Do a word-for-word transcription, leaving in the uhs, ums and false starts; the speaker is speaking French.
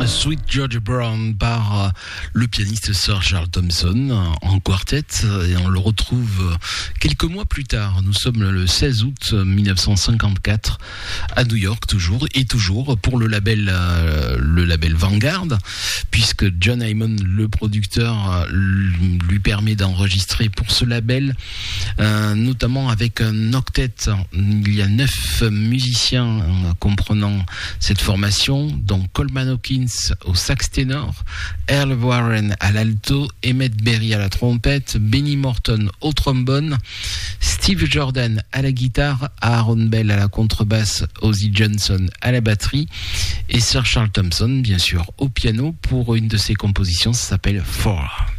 Sweet Georgia Brown par le pianiste Sir Charles Thompson en quartet, et on le retrouve quelques mois plus tard. Nous sommes le seize août mille neuf cent cinquante-quatre à New York, toujours et toujours pour le label le label Vanguard, puisque John Hyman, le producteur, lui permet d'enregistrer pour ce label, euh, notamment avec un octet. Il y a neuf musiciens comprenant cette formation, dont Coleman Hawkins au sax ténor, Earl Warren à l'alto, Emmett Berry à la trompette, Benny Morton au trombone, Steve Jordan à la guitare, Aaron Bell à la contrebasse, Ozzy Johnson à la batterie et Sir Charles Thompson bien sûr au piano pour une de ses compositions, ça s'appelle Four.